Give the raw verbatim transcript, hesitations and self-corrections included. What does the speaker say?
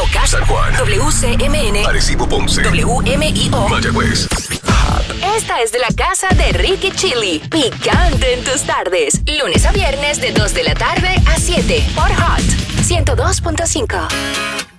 Moca, San Juan, W C M N, Arecibo, Ponce, W M I O, Mayagüez. Esta es de la casa de Ricky Chili. Picante en tus tardes. Lunes a viernes de dos de la tarde a siete por Hot ciento dos punto cinco.